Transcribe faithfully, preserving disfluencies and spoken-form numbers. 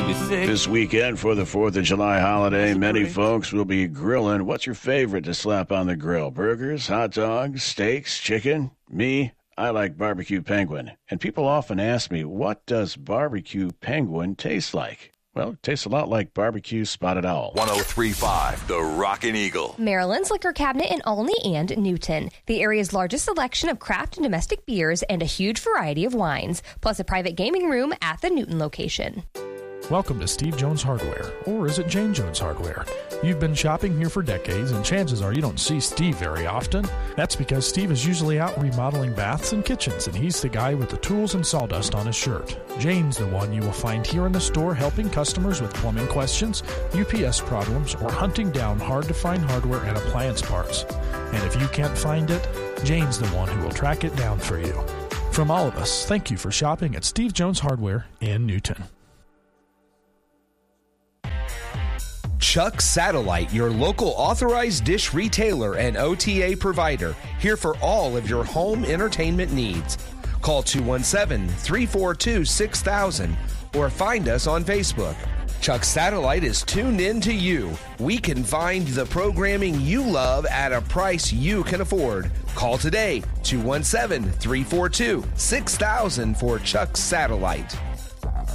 to be sick. This weekend for the fourth of July holiday, many folks will be grilling. What's your favorite to slap on the grill? Burgers, hot dogs, steaks, chicken? Me, I like barbecue penguin. And people often ask me, what does barbecue penguin taste like? Well, it tastes a lot like barbecue spotted owl. one oh three point five, The Rockin' Eagle. Maryland's Liquor Cabinet in Olney and Newton. The area's largest selection of craft and domestic beers and a huge variety of wines, plus a private gaming room at the Newton location. Welcome to Steve Jones Hardware, or is it Jane Jones Hardware? You've been shopping here for decades, and chances are you don't see Steve very often. That's because Steve is usually out remodeling baths and kitchens, and he's the guy with the tools and sawdust on his shirt. Jane's the one you will find here in the store helping customers with plumbing questions, U P S problems, or hunting down hard-to-find hardware and appliance parts. And if you can't find it, Jane's the one who will track it down for you. From all of us, thank you for shopping at Steve Jones Hardware in Newton. Chuck Satellite, your local authorized dish retailer and O T A provider, here for all of your home entertainment needs. Call two one seven, three four two, six thousand or find us on Facebook. Chuck Satellite is tuned in to you. We can find the programming you love at a price you can afford. Call today, two one seven, three four two, six thousand for Chuck Satellite.